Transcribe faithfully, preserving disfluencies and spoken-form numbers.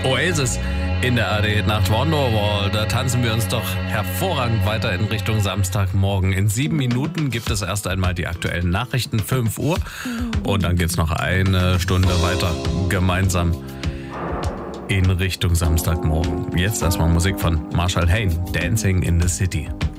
Oasis in der A D Nacht Wonderwall. Da tanzen wir uns doch hervorragend weiter in Richtung Samstagmorgen. In sieben Minuten gibt es erst einmal die aktuellen Nachrichten, fünf Uhr. Und dann geht's noch eine Stunde weiter gemeinsam in Richtung Samstagmorgen. Jetzt erstmal Musik von Marshall Hayne, Dancing in the City.